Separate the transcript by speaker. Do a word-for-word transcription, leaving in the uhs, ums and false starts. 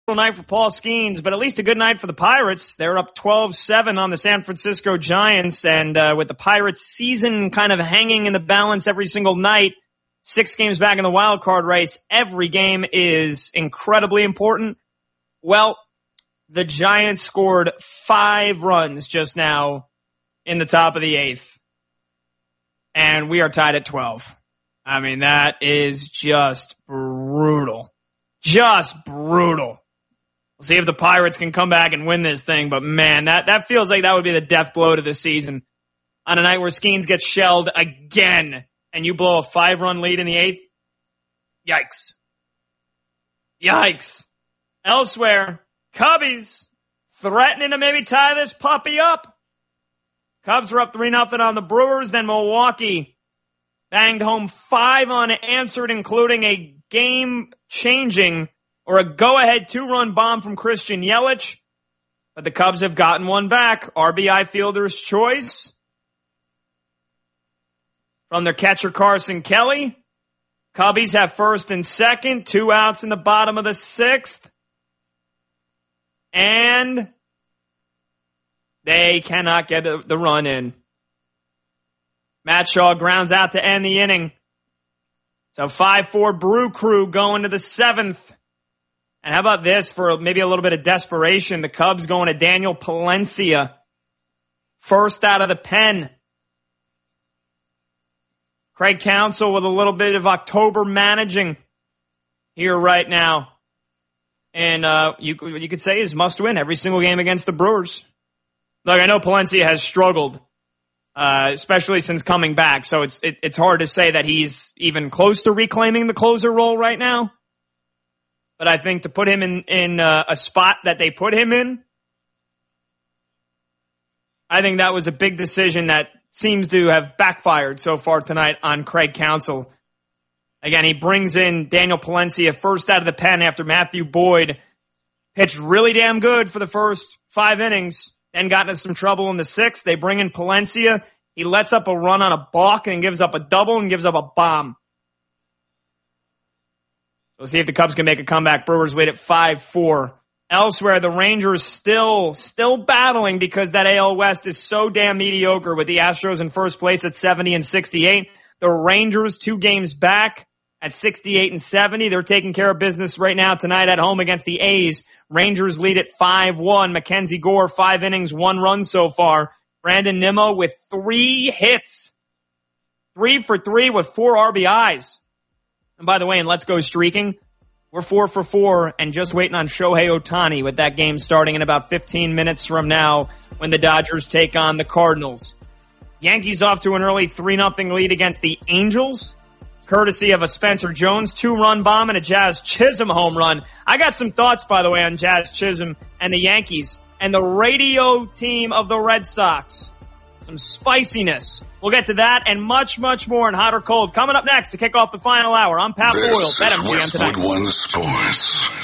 Speaker 1: night for Paul Skeens, but at least a good night for the Pirates. They're up twelve seven on the San Francisco Giants, and uh, with the Pirates season kind of hanging in the balance every single night, six games back in the wild card race, every game is incredibly important. Well, the Giants scored five runs just now in the top of the eighth, and we are tied at twelve. I mean, that is just brutal. Just brutal. We'll see if the Pirates can come back and win this thing, but man, that, that feels like that would be the death blow to the season. On a night where Skeens gets shelled again, and you blow a five-run lead in the eighth, yikes. Yikes. Elsewhere, Cubbies threatening to maybe tie this puppy up. Cubs were up three nothing on the Brewers, then Milwaukee banged home five unanswered, including a game-changing or a go-ahead two-run bomb from Christian Yelich. But the Cubs have gotten one back. R B I fielder's choice from their catcher Carson Kelly. Cubbies have first and second, two outs in the bottom of the sixth. And they cannot get the run in. Matt Shaw grounds out to end the inning. So five four Brew Crew going to the seventh. And how about this for maybe a little bit of desperation? The Cubs going to Daniel Palencia. First out of the pen. Craig Counsell with a little bit of October managing here right now. And uh, you, you could say is must win every single game against the Brewers. Look, I know Palencia has struggled, uh, especially since coming back. So it's it, it's hard to say that he's even close to reclaiming the closer role right now. But I think to put him in, in uh, a spot that they put him in, I think that was a big decision that seems to have backfired so far tonight on Craig Counsell. Again, he brings in Daniel Palencia first out of the pen after Matthew Boyd pitched really damn good for the first five innings, then got into some trouble in the sixth. They bring in Palencia. He lets up a run on a balk and gives up a double and gives up a bomb. We'll see if the Cubs can make a comeback. Brewers lead at five four. Elsewhere, the Rangers still, still battling because that A L West is so damn mediocre with the Astros in first place at seventy and sixty-eight. The Rangers two games back at sixty-eight and seventy. They're taking care of business right now tonight at home against the A's. Rangers lead at five one. Mackenzie Gore, five innings, one run so far. Brandon Nimmo with three hits. Three for three with four R B Is. And by the way, in Let's Go Streaking, we're four for four and just waiting on Shohei Ohtani with that game starting in about fifteen minutes from now when the Dodgers take on the Cardinals. Yankees off to an early three nothing lead against the Angels, courtesy of a Spencer Jones two-run bomb and a Jazz Chisholm home run. I got some thoughts, by the way, on Jazz Chisholm and the Yankees and the radio team of the Red Sox. Some spiciness. We'll get to that and much, much more in Hot or Cold coming up next to kick off the final hour. I'm Pat Boyle,
Speaker 2: BetMGM tonight. Westwood One Sports.